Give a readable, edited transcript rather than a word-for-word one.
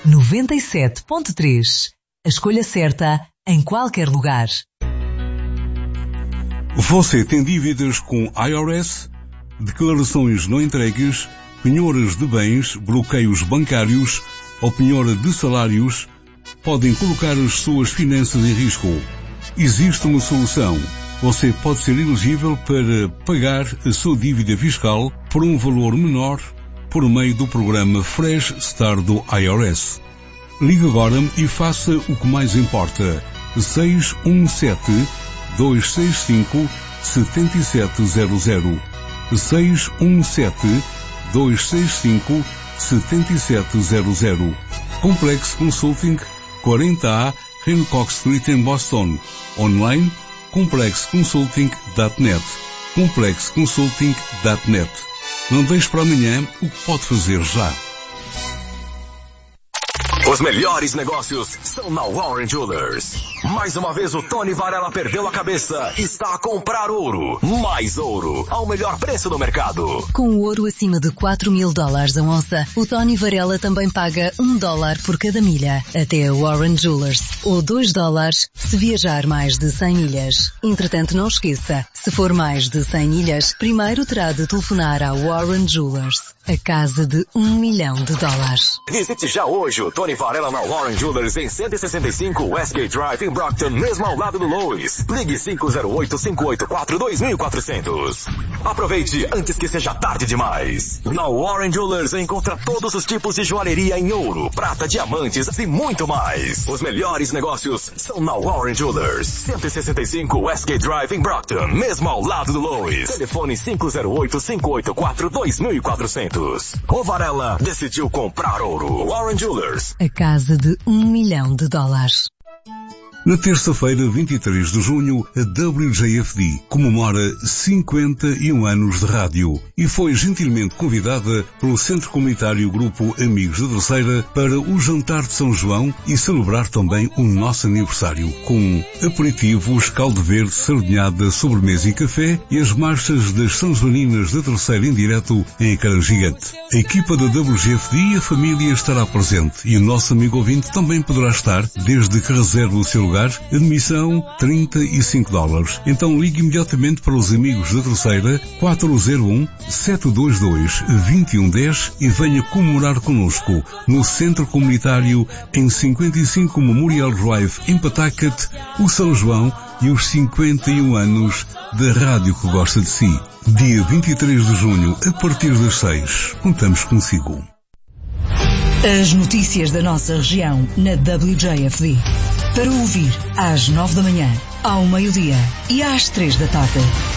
97.3. A escolha certa em qualquer lugar. Você tem dívidas com IRS? Declarações não entregues, penhoras de bens, bloqueios bancários ou penhora de salários podem colocar as suas finanças em risco. Existe uma solução. Você pode ser elegível para pagar a sua dívida fiscal por um valor menor por meio do programa Fresh Start do IRS. Ligue agora e faça o que mais importa. 617-265-7700. 617-265-7700. Complex Consulting, 40A, Hancock Street em Boston. Online, complexconsulting.net. complexconsulting.net. Não deixe para amanhã o que pode fazer já. Os melhores negócios são na Warren Jewelers. Mais uma vez o Tony Varela perdeu a cabeça e está a comprar ouro. Mais ouro, ao melhor preço do mercado. Com o ouro acima de $4.000 a onça, o Tony Varela também paga $1 por cada milha. Até a Warren Jewelers. Ou $2 se viajar mais de 100 milhas. Entretanto, não esqueça, se for mais de 100 milhas, primeiro terá de telefonar à Warren Jewelers. A casa de $1 milhão. Visite já hoje o Tony Varela na Warren Jewelers em 165 Westgate Drive em Brockton, mesmo ao lado do Lois. Ligue 508-584-2400. Aproveite antes que seja tarde demais. Na Warren Jewelers encontra todos os tipos de joalheria em ouro, prata, diamantes e muito mais. Os melhores negócios são na Warren Jewelers. 165 Westgate Drive em Brockton, mesmo ao lado do Lois. Telefone 508-584-2400. O Varela decidiu comprar ouro. Warren Jewelers. A casa de $1 milhão. Na terça-feira, 23 de junho, a WJFD comemora 51 anos de rádio e foi gentilmente convidada pelo Centro Comunitário Grupo Amigos da Terceira para o Jantar de São João e celebrar também o nosso aniversário, com aperitivos, caldo verde, sardinhada, sobremesa e café e as marchas das São Joaninas da Terceira em direto em Ecrã Gigante. A equipa da WJFD e a família estará presente e o nosso amigo ouvinte também poderá estar, desde que reserve o seu lugar. Admissão $35. Então ligue imediatamente para os Amigos da Terceira 401-722-2110 e venha comemorar connosco no Centro Comunitário em 55 Memorial Drive em Pawtucket, o São João e os 51 anos da rádio que gosta de si. Dia 23 de junho, a partir das 6. Contamos consigo. As notícias da nossa região na WJFD. Para ouvir às 9 da manhã, ao meio-dia e às 3 da tarde.